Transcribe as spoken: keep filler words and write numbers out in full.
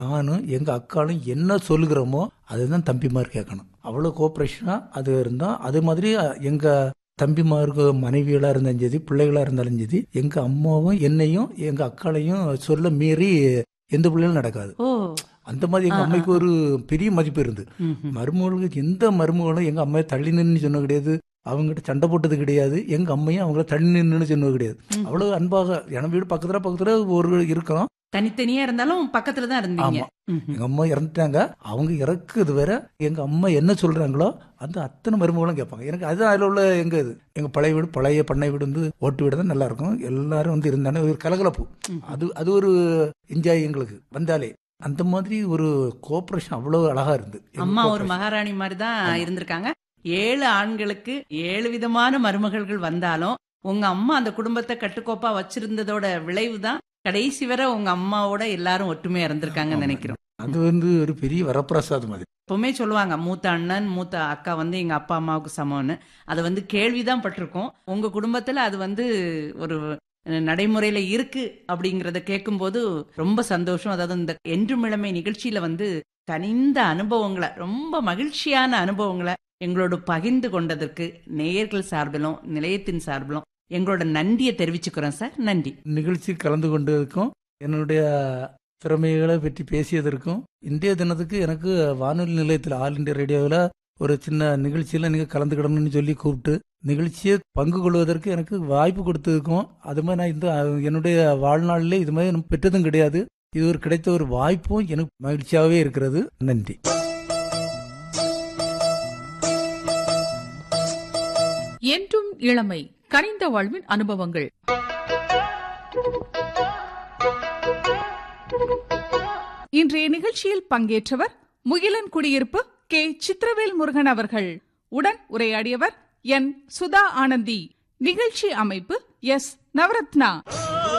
நானும் எங்க அக்காலும் என்ன சொல்லுகிறோமோ அதுதான் தம்பிமார் கேட்கணும். அவ்வளவு கோஆபரேஷனா அது இருந்தோம். அதே மாதிரி எங்க தம்பிமாருக்கு மனைவிகளா இருந்தாலும் சரி, பிள்ளைகளா இருந்தாலும் சரி, எங்க அம்மாவும் என்னையும் எங்க அக்காளையும் சொல்ல மீறி எந்த பிள்ளைகளும் நடக்காது. அந்த மாதிரி எங்க அம்மைக்கு ஒரு பெரிய மதிப்பு இருந்து. மருமகளுக்கு எந்த மருமகளும் எங்க அம்மையை தள்ளி நின்று சொன்ன கிடையாது, அவங்ககிட்ட சண்டை போட்டது கிடையாது. எங்க அம்மையும் அவங்கள தள்ளி நின்று சொன்னது கிடையாது. அவ்வளவு அன்பாக என் வீடு பக்கத்துல பக்கத்துல ஒரு இருக்கிறோம். தனித்தனியா இருந்தாலும் பக்கத்துல தான் இருந்தீங்க. எங்க அம்மா இறந்துட்டாங்க. அவங்க இறக்குது வேற. எங்க அம்மா என்ன சொல்றாங்களோ அந்த அத்தனை மருமகளும் கேட்பாங்க. எனக்கு அது அதுல உள்ள எங்க இது எங்க பழைய வீடு பழைய பண்ணை வீடு வந்து ஓட்டு வீடு தான் நல்லா இருக்கும். எல்லாரும் வந்து இருந்தானே ஒரு கலகலப்பு. அது அது ஒரு என்ஜாய் எங்களுக்கு வந்தாலே. அந்த மாதிரி ஒரு கோஆபரேஷன் அவ்வளவு அழகா இருந்து. அம்மா ஒரு மகாராணி மாதிரி தான் இருந்திருக்காங்க. ஏழு ஆண்களுக்கு ஏழு விதமான மருமகள்கள் வந்தாலும் உங்க அம்மா அந்த குடும்பத்தை கட்டுக்கோப்பா வச்சிருந்ததோட விளைவு தான் கடைசி வரை உங்க அம்மாவோட எல்லாரும் ஒற்றுமையா இருந்திருக்காங்கன்னு நினைக்கிறோம். அது வந்து ஒரு பெரிய வரப்பிரசாதம். அது எப்பவுமே சொல்லுவாங்க மூத்த அண்ணன் மூத்த அக்கா வந்து எங்க அப்பா அம்மாவுக்கு சமம்னு. அது வந்து கேள்விதான் பட்டிருக்கோம். உங்க குடும்பத்துல அது வந்து ஒரு நடைமுறையில இருக்கு அப்படிங்கறத கேட்கும் போது ரொம்ப சந்தோஷம். அதாவது இந்த என்றும் இளமை நிகழ்ச்சியில வந்து கனிந்த அனுபவங்களை, ரொம்ப மகிழ்ச்சியான அனுபவங்களை எங்களோட பகிர்ந்து கொண்டதற்கு நேயர்கள் சார்பிலும் நிலையத்தின் சார்பிலும் எங்களோட நன்றியை தெரிவிச்சுக்கிறோம் சார். நன்றி. நிகழ்ச்சி கலந்து கொண்டதற்கும் என்னுடைய திறமைகளை பற்றி பேசியதற்கும் இந்திய தினத்துக்கு எனக்கு வானொலி நிலையத்தில் ஆல் இண்டியா ரேடியோவில் ஒரு சின்ன நிகழ்ச்சியில நீங்க கலந்துக்கிடணும்னு சொல்லி கூப்பிட்டு நிகழ்ச்சியை பங்கு கொள்வதற்கு எனக்கு வாய்ப்பு கொடுத்ததுக்கும், அது மாதிரி நான் இந்த என்னுடைய வாழ்நாளிலே இது மாதிரி பெற்றதும் கிடையாது. இது ஒரு கிடைத்த ஒரு வாய்ப்பும் எனக்கு மகிழ்ச்சியாகவே இருக்கிறது. நன்றி. என்றும் இளமை கனிந்த வாழ்வின் அனுபவங்கள். இன்றைய நிகழ்ச்சியில் பங்கேற்றவர் முகிலன் குடியிருப்பு கே சித்திரவேல் முருகன் அவர்கள். உடன் உரையாடியவர் என் சுதா ஆனந்தி. நிகழ்ச்சி அமைப்பு எஸ் நவரத்னா.